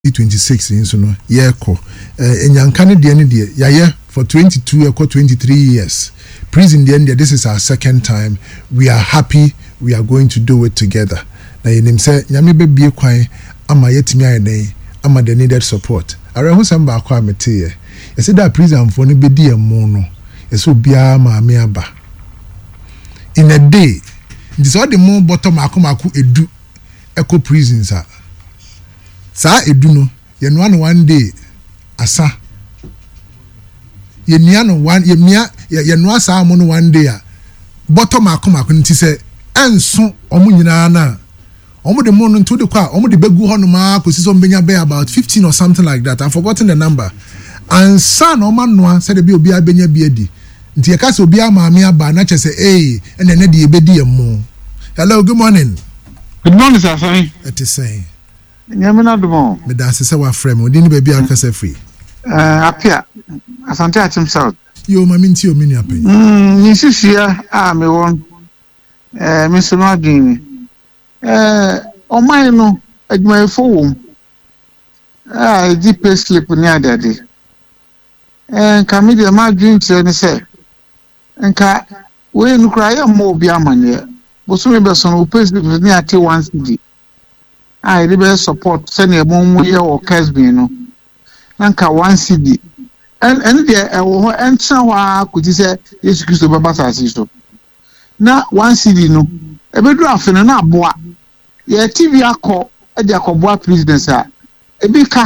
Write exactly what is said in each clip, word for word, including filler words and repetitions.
twenty-six in so no year ko eh enyankane de ne de yaye for twenty-two or twenty-three years. Prison the end, this is our second time. We are happy. We are going to do it together. Na yenim say nyame be bie kwan ama yetimi ayene ama the needed support. Are who some ba kwa mete ye. You see that prison for no be di emo no. Eso bia ma me aba. In a day, this all the more bottom akomaku edu eco prisons are. Sa edu no ye no one day asa ye nia no one ye mia ye no asa mo no one day a bottom akoma ko nti se enso omo nyina na omo de mo no nto de kwa omo de begu ho no ma ko si so mbenya be about fifteen or something like that. I've forgotten the number. And son o man no said be obi abenya bi adi nti ye ka se obi ama me aba na che se eh ene ne de ebedi emo. Hello, good morning. Good morning, sir. It is saying Nyamina dumo. Me da se wa frame odi ni ba bia kasa free. Eh apia. Asante atim south. Yo ma minti o mini apen. Mm, ni sisia a me won. Eh me so no adwin. Eh o man no adwuma fo wom. Ah, di pay slip ni adade. Eh ka me de ma adwin tire ni se. Nka we nu kra ya mo obi amane. Bo so me be so no pay slip ni ate one C D. I really support send a mom here or Casby no. Nanka one C D. And and there and somehow could you say yes Christo Babasa so. Now one C D no. A bit rough and a boa. Yeah, T V a call at the Coboa president, sir. A big car.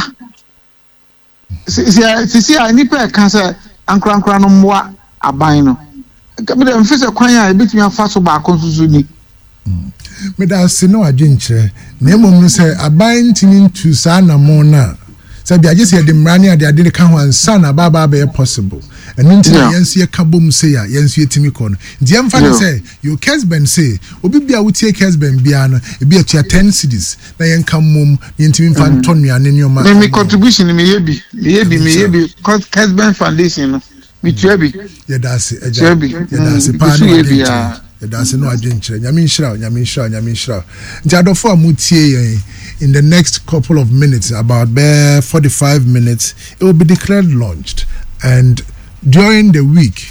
See, I need a cancer and crank crown on what a bino. Come and face a choir a bit me a fast back on Suzuni. Me da se no adwenkyere na emom no se aban tinin tu sa na mo na se bia je se de mrane ade ade ka ho ansa na baba be possible enu ntina yensu ye ka bom se ya yensu yetimi ko no die mfa ne se you Kesben say obi bia wutie Kesben bia no e bia tua ten cities na yen ka mom yentimi mfa ntonuane ne oma me contribution me ye bi me ye bi me ye bi Kesben foundation no me tua bi ye da se eja ye da se pa no that's no adventure. Nyamin shra, nyamin shra, nyamin shra. Nti adofo amutie in the next couple of minutes, about bare forty-five minutes, it will be declared launched. And during the week,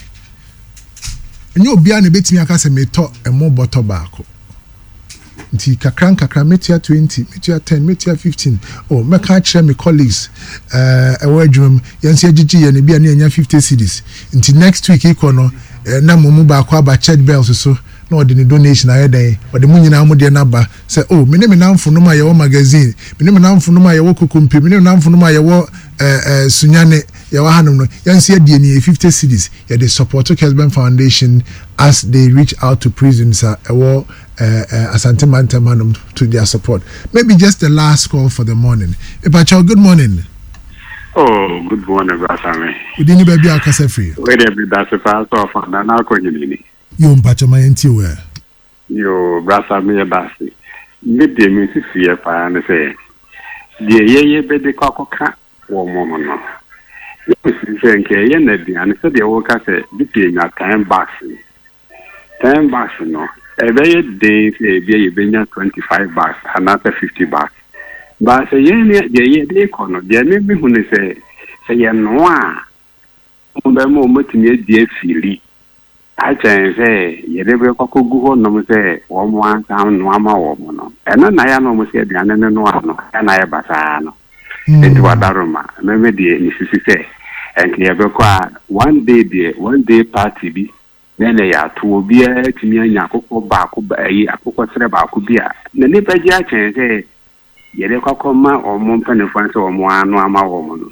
nyo bia ne betimi aka se meto emo bottle baako. Nti kakran kakran metia twenty, metia ten, metia fifteen. Oh, meka kire me colleagues eh uh, ewadwum yense agigi ye ne bia ne anya fifty cedis. Nti next week ikono na mumu ba kwa ba church bells so na odi ni donation aye den odi mu nyina mu de na ba say oh me ne me namfo no ma ye wo magazine me ne me namfo no ma ye wo kokompi me ne namfo no ma ye wo eh eh sunyane ye wa hanum no yanse adie ni fifty cedis ye dey support Kesben Foundation as they reach out to prisons uh, wo eh Asante Mantem hanum to their support. Maybe just the last call for the morning. Epacho, good morning. Oh, good morning, Brasame. We didn't baby our casa free. Where did that's a fast off and an alcohol. You mpacho my enti where? You Brasame Bassi. Mid the music fear and say, dear ye be the cocoa or woman. Yes, thank you, and said the old cassette, between a time boxing. Ten bucks, no. A very day, be a twenty-five bucks, another fifty bucks. But say ye ye de kono de ne bi hu ne say say ye no a mo be mo motimi de fili a chen say ye de be kokogu ho no say wo mo anka no ama wo mo no e na na ya no mo say aduane ne no ano na ye basa no enti wadaroma me me de ni sisi say en ye be kwa one day de one day party bi then ya to obi a timi anya akoko ba ko ba yi akoko sere ba ko bi a ne ne ba ji a chen say yere kwakoma omumpane fanse omwano ama womuno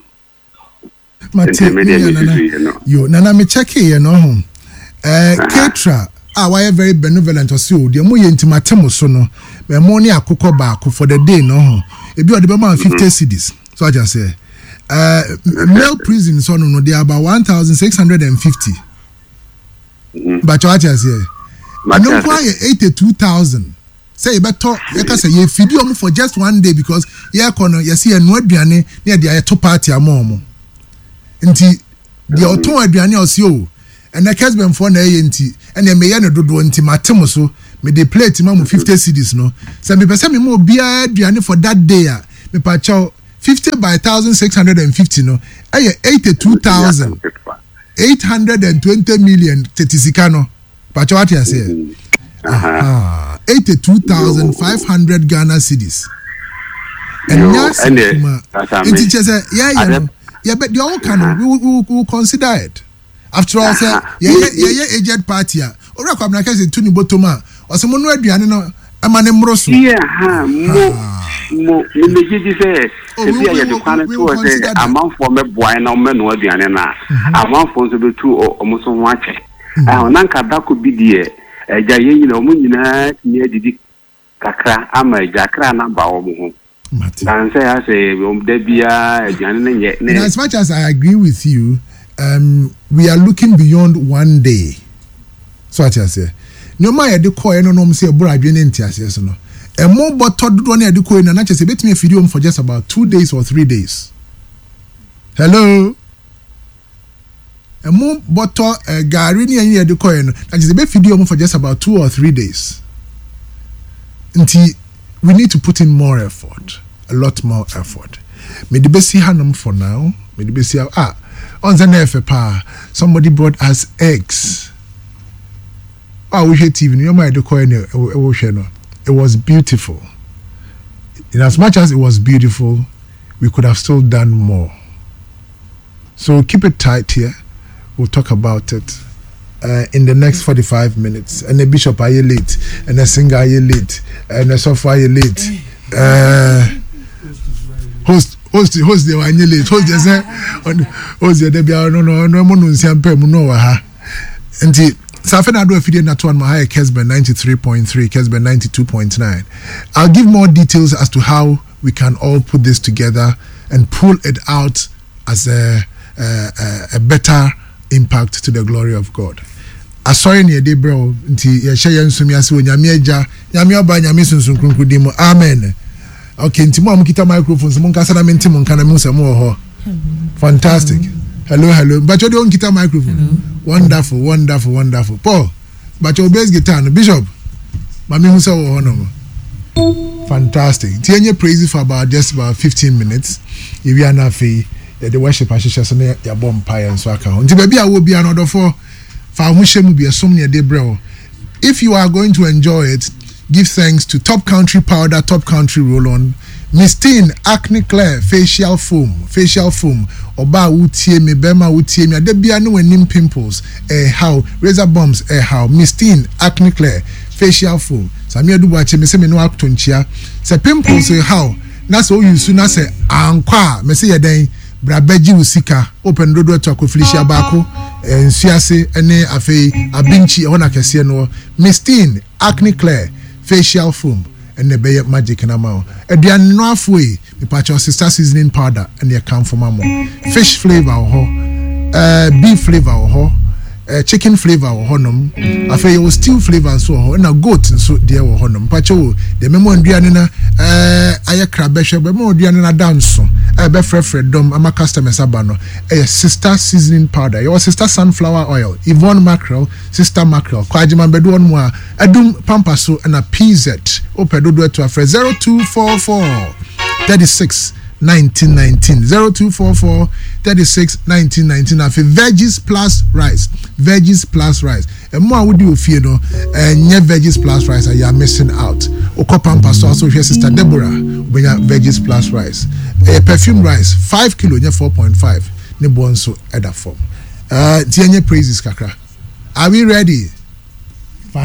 Mate yo nana me check here no ho eh Ketra ah why very benevolent or so de mo yentimatemo so no me mo ni akoko ba ko for the day no ho e bi o de be man fifty cedis so I just say uh male prison so no they are about one thousand six hundred fifty but what I say no quite eighty-two thousand. Say better you can say you feed you for just one day because yeah kono you see enu aduane na dia to party amomo nti dia oton aduane osio and the Kesben for na ye nti and me ye no dodo nti matem so me dey plate ma mu fifty cedis no say me pese me mo bia aduane for that day a me pa chow fifty by one thousand six hundred fifty no ɛyɛ eighty-two thousand eight hundred twenty million tetisika no pacho what you say ah eighty-two thousand five hundred Ghana cedis and yes it just say yeah yeah no yeah but the all can we will we will consider it after all say yeah yeah yeah agent party ah ora kwa na kase tuni botoma o se mo no aduane no amane mroso yeah ha mo mo me gidi say ebi ya de kwan to say amanfo me boy na me no aduane na amanfo so betu o mo so ho ache ah na nka da ko bidie eja ye nyina o mo nyina ni adidi kakra ama eja kra na ba o mo ho dan say I say da bia aduane na ye as much as I agree with you um we are looking beyond one day so what you say no ma ye de call no no say bro adwene ntiase so no e mo boto dodo na ye de call na na che say betime video for just about two days or three days hello e mo boto gari ni ye de call no na che say be video for just about two or three days nti we need to put in more effort a lot more effort me de be see hanum for now me de be see ah on the N F pa somebody brought us eggs. Oh, we hear T V. You might do it was beautiful. In as much as it was beautiful, we could have still done more. So keep it tight here. We'll talk about it uh, in the next forty-five minutes. And the bishop are you late, and the singer are you late, and the software are you late. Uh, host. Host host the one late host the say host the dey bia no no no mo no nsiampa mu no wa ha nti safe na do afide na to an ma Kesben ninety-three point three Kesben ninety-two point nine. I'll give more details as to how we can all put this together and pull it out as a a, a better impact to the glory of God. Asori ne dey bro nti ye hye ye nsumi ase onyame agya nyame oba nyame sunsun krunkudi mu amen. Okay, ntimo amukita microphones mun kasa na menti mun kana mun se mo ho. Fantastic. Hello, hello. But you don't get a microphone. Hello. Wonderful, wonderful, wonderful. Paul, but your bass guitar, no, Bishop. Mami who saw one. Fantastic. Tianye praise for about just about fifteen minutes. If you are not free, the worship ashisha so na ya bomb pie and so aka. Nti baby I will be another for fa hu shemu bi esom ne de brɛ. If you are going to enjoy it, give thanks to Top Country Powder, Top Country Roll-On, Mistine Acne Clear Facial Foam, Facial Foam, Oba utie me, Bema utie me, de bia no wenim pimples, eh how, razor bumps, eh how, Mistine Acne Clear Facial Foam. Samia du wache me se me no aktonchia. Se pimples eh how, na so you su na se ankwa, me se yeden brabeji usika, open dodo to akoflicia bako, eh nsuase ene afei abinchi e wona kese no, Mistine Acne Clear Facial Foam and the bay magic and amount. A dear no way, the patch of sister seasoning powder and the account for mamma. Fish flavor or uh, beef flavor or uh, chicken flavor or honum. I feel you still flavor and so on a goat and so dear or honum. Pacho, the memo and Diana, uh, I crab besher, but more Diana dance. I be Fred Dom, I'm a customer sabano. A sister seasoning powder, your sister sunflower oil, Yvonne mackerel, sister mackerel, Kwajiman Bedouin Moa, Adum Pampaso, and a P Z. Open do to a friend zero two four four thirty-six nineteen nineteen zero two four four thirty-six nineteen nineteen. Afi veggies plus rice, veggies plus rice. And more would you fear no? And yeah, veggies plus rice, and you are missing out. Oko Pampaso also here, sister Deborah, when you veggies plus rice. A perfume rice, five kilo, yeah, four point five. Ne bonso at that form. Uh, Tianye praises kakra. Are we ready?